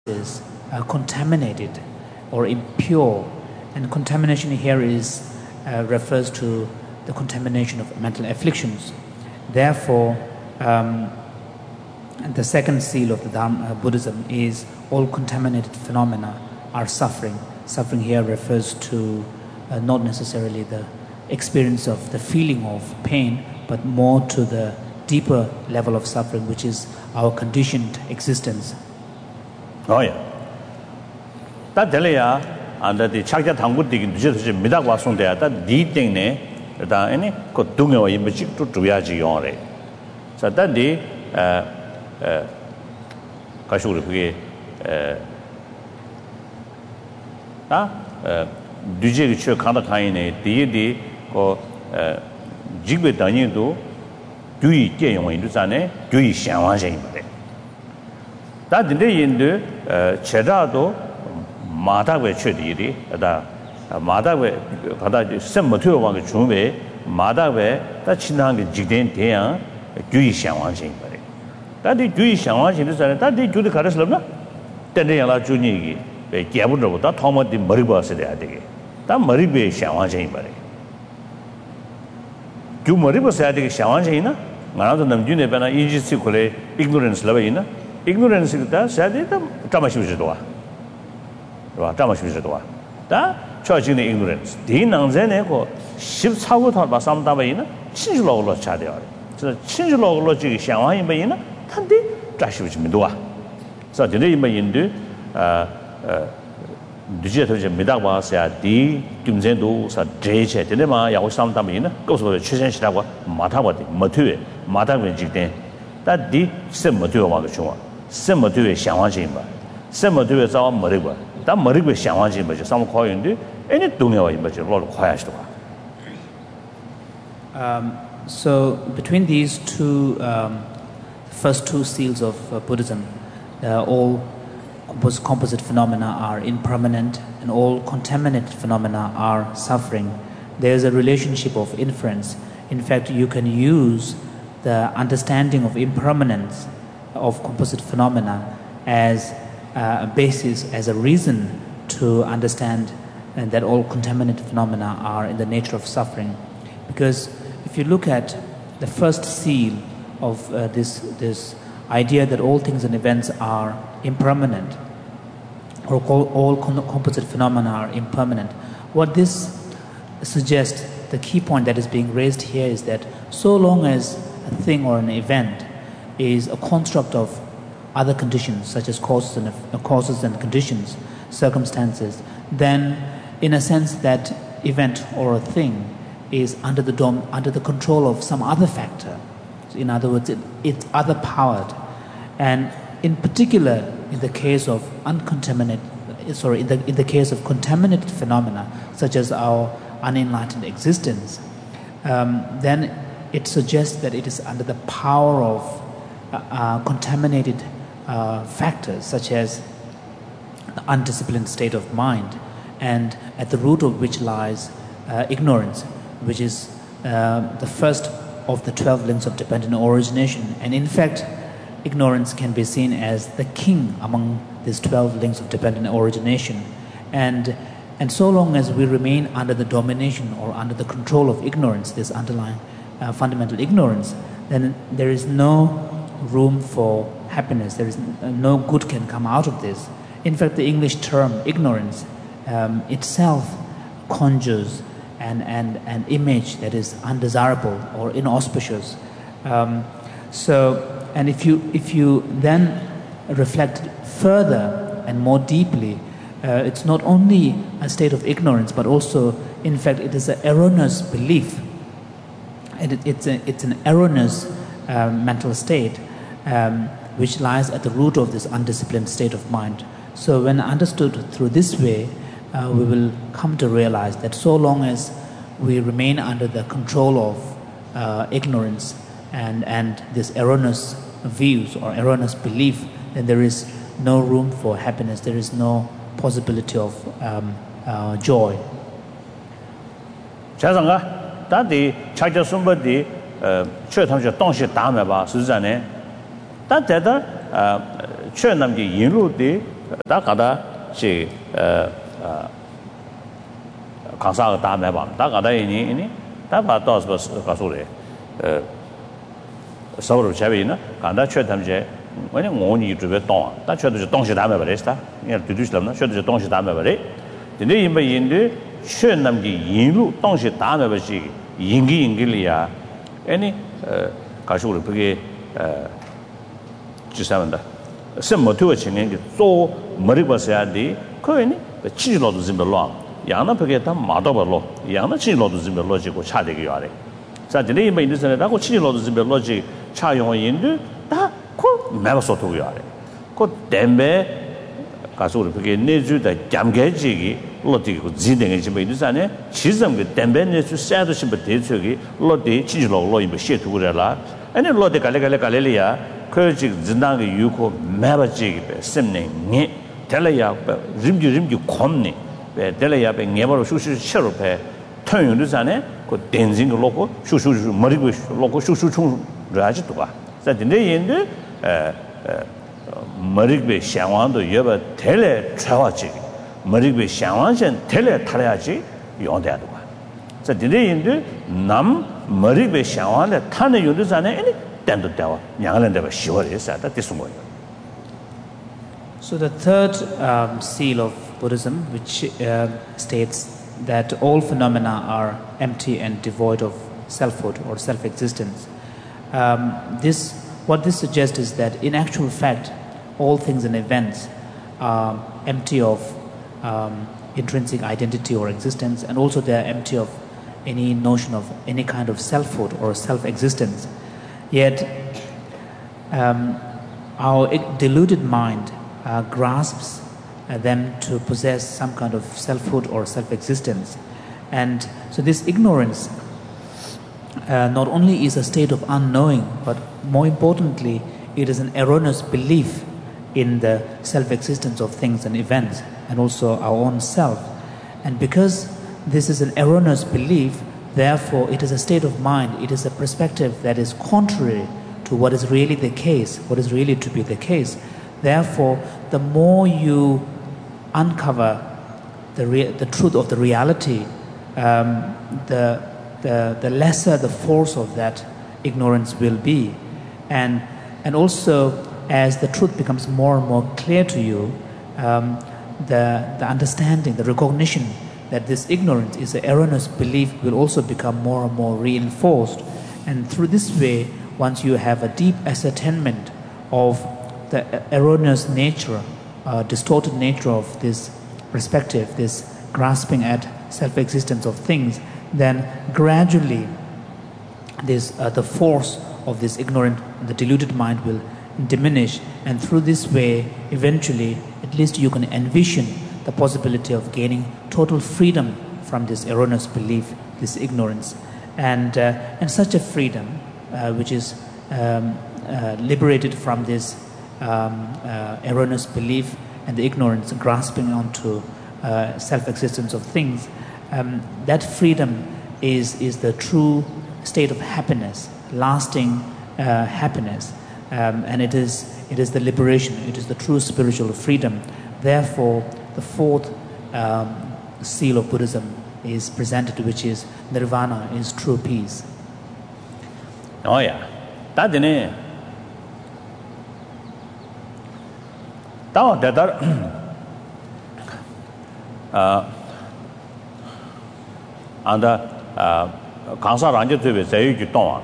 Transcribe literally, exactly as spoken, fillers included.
is uh, contaminated or impure, and contamination here is uh, refers to the contamination of mental afflictions. Therefore, um, the second seal of the Dharma, uh, Buddhism is all contaminated phenomena are suffering. Suffering here refers to uh, not necessarily the experience of the feeling of pain, but more to the deeper level of suffering, which is our conditioned existence. Oh yeah. That delaya and the chakya tangu digin just midak wasung there that di thing ne that any ko dunga wa yimchi to tuya ji yore. So that the uh uh kashur pge uh ta uh duje chö khanda khai ne di di ko uh jigbe danyin do dui tie yong yin du sa ne dui xian wang yin ba de. 다 근데 인도 제자도 마다외 최디리 다 마다외 가다 셈모토 왕의 중에 마다외 다 친한 게 직된 대양 주의 상황신 거래. 다들 주의 상황신도 사람 다들 주의 가르스럽나? 때려야라 주니기 왜 개부러보다 토마디 머리 봐서 돼야 되게. 다 머리 배 상황신 거래. 주 머리 봐서 되게 상황신이나? 나도 남준에 배나 인지스 콜에 ignorance 레벨이나? ignorance 다 사대다 담아시비지도와 와 담아시비지도와 다 초진의 ignorance 대낭전에고 십사구 더 마삼다바이나 친줄로로 차대요 저 친줄로로 지기 상황이 뭐이나 탄데 자시비지도와 그래서 되네 이마인데 아어 디지털 좀 미다와서야 디 김전도 사 제체 되네마 야고 삼다바이나 거기서 최선시라고 마타바디 마트에 마타면 직된 다디 셈모토 와가 좋아 셈모토의 상황인 바 셈모토의 자원 머리고 다 머리고 상황인 바죠 삼 코인데 애니 동네와 임바죠 로로 kho야시도 um so between these two um first two seals of uh, Buddhism uh, all compos- composite phenomena are impermanent and all contaminated phenomena are suffering. There is a relationship of inference. In fact, you can use the understanding of impermanence of composite phenomena as uh, a basis, as a reason to understand uh, that all contaminated phenomena are in the nature of suffering. Because if you look at the first seal of uh, this, this idea that all things and events are impermanent, or all composite phenomena are impermanent, what this suggests, the key point that is being raised here is that so long as a thing or an event is a construct of other conditions such as causes and uh, causes and conditions, circumstances, then in a sense that event or a thing is under the dom- under the control of some other factor. In other words, it, it's other powered, and in particular in the case of uncontaminated sorry in the in the case of contaminated phenomena such as our unenlightened existence, um, then it suggests that it is under the power of uh, uh, contaminated uh, factors such as the undisciplined state of mind, and at the root of which lies uh, ignorance, which is uh, the first of the twelve links of dependent origination. And in fact, ignorance can be seen as the king among these twelve links of dependent origination. And and so long as we remain under the domination or under the control of ignorance, this underlying Uh, fundamental ignorance, then there is no room for happiness. There is n- uh, no good can come out of this. In fact, the English term ignorance um, itself conjures an, an, an image that is undesirable or inauspicious. Um, so, and if you if you then reflect further and more deeply, uh, it's not only a state of ignorance, but also, in fact, it is an erroneous belief. It, it's, a, it's an erroneous um, mental state um, which lies at the root of this undisciplined state of mind. So when understood through this way, uh, we will come to realize that so long as we remain under the control of uh, ignorance and, and this erroneous views or erroneous belief, then there is no room for happiness, there is no possibility of um, uh, joy. 다디 차저 숨버디 어 최탐저 동시 다음에 봐 수자네 다데다 어 최남기 인루디 다 가다 시 어 강사가 다 매봐 다 가다 이니 이니 다 봐도 가서래 어 서로 제베이나 간다 최담제 왜냐 원이 주베 동 다 최도 동시 다 매버레스다 예 두두슬람나 최도 동시 다 매버레 근데 이제 인데 최남기 인루 동시 다 매버시 인기 인기리야 아니 어 가시고 그게 어 주사한다什么都情人做머리 버서야 돼 그거니 치료도 좀 별로 양나 그게 다 마도 별로 양나 치료도 좀 별로 지고 차되게 요래 자 근데 이 메인들은 다고 치료도 좀 별로 지 차용인데 다그 매버서도 요래 그 댐베 가서 우리 그게 내주다 잠개지기 로디고 진행이 좀 있는데 지금 그 댐베 내주 싸도 심 대처기 로디 치료로 로이 시투그래라 아니 로디 갈래갈래 갈래리야 그 지금 진단의 유고 매버지기 셈네 텔레야 림지 림지 콤네 텔레야 배 네버로 슈슈 셔로 배 통용도 전에 그 댄징 로고 슈슈 머리고 로고 슈슈 총 라지 도가 자 근데 얘는 에 머리배 상황도 여바 텔레 차와지 머리배 상황선 텔레 타야지 용돼야 도가 자 근데 얘는 남 머리배 상황에 타는 용도 전에 So the third um, seal of Buddhism, which uh, states that all phenomena are empty and devoid of selfhood or self-existence. Um, this, what this suggests is that in actual fact, all things and events are empty of um, intrinsic identity or existence, and also they are empty of any notion of any kind of selfhood or self-existence. Yet, um, our deluded mind uh, grasps uh, them to possess some kind of selfhood or self-existence. And so this ignorance uh, not only is a state of unknowing, but more importantly, it is an erroneous belief in the self-existence of things and events, and also our own self. And because this is an erroneous belief, therefore, it is a state of mind, it is a perspective that is contrary to what is really the case, what is really to be the case. Therefore, the more you uncover the, rea- the truth of the reality, um, the, the, the lesser the force of that ignorance will be. And, and also, as the truth becomes more and more clear to you, um, the, the understanding, the recognition that this ignorance is an erroneous belief will also become more and more reinforced. And through this way, once you have a deep ascertainment of the erroneous nature, uh, distorted nature of this perspective, this grasping at self-existence of things, then gradually this, uh, the force of this ignorant, the deluded mind will diminish. And through this way, eventually, at least you can envision the possibility of gaining total freedom from this erroneous belief, this ignorance. And, uh, and such a freedom, uh, which is um, uh, liberated from this um, uh, erroneous belief and the ignorance grasping onto uh, self-existence of things, um, that freedom is, is the true state of happiness, lasting uh, happiness. Um, and it is, it is the liberation, it is the true spiritual freedom. Therefore, the fourth um, seal of Buddhism is presented, which is nirvana, is true peace. Oh yeah, that is that that uh and uh, uh, Kansa Ranja to be say you don't